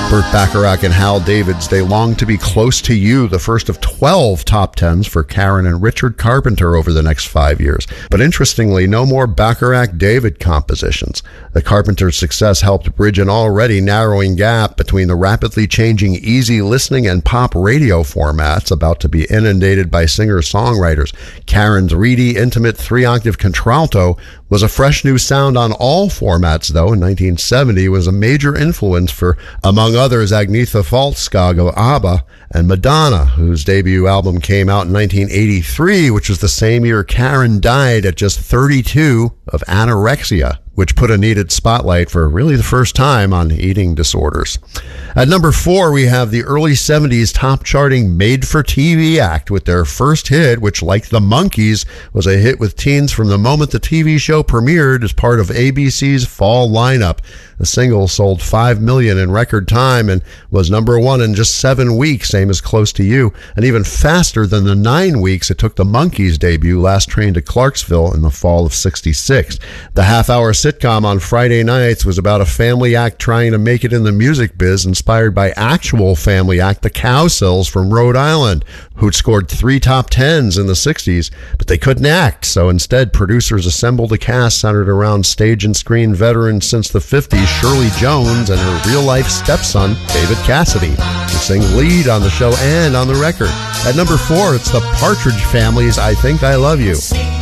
Burt Bacharach and Hal Davids, They Long to Be Close to You, the first of 12 top 10s for Karen and Richard Carpenter over the next 5 years. But interestingly, no more Bacharach-David compositions. The Carpenter success helped bridge an already narrowing gap between the rapidly changing easy listening and pop radio formats about to be inundated by singer-songwriters. Karen's reedy, intimate 3-octave contralto was a fresh new sound on all formats, though. In 1970 was a major influence for, among others, Agnetha Faltskog of ABBA and Madonna, whose debut album came out in 1983, which was the same year Karen died at just 32 of anorexia, which put a needed spotlight for really the first time on eating disorders. At number 4, we have the early 70s top-charting made-for-TV act with their first hit, which, like the Monkees, was a hit with teens from the moment the TV show premiered as part of ABC's fall lineup. The single sold 5 million in record time and was number 1 in just 7 weeks, same as Close to You, and even faster than the 9 weeks it took the Monkees' debut, Last Train to Clarksville, in the fall of '66. The half-hour sitcom on Friday nights was about a family act trying to make it in the music biz, inspired by actual family act the Cowsills from Rhode Island, who'd scored 3 top 10s in the '60s, but they couldn't act. So instead, producers assembled a cast centered around stage and screen veterans since the '50s, Shirley Jones and her real-life stepson, David Cassidy, to sing lead on the show and on the record. At number 4, it's the Partridge Family's I Think I Love You.